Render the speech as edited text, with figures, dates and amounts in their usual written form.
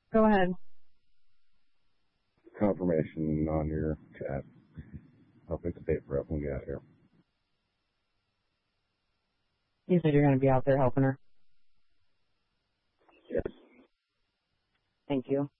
Go ahead. Confirmation on your chat. I'll pick the paper up when we get out here. You said you're going to be out there helping her? Yes. Thank you.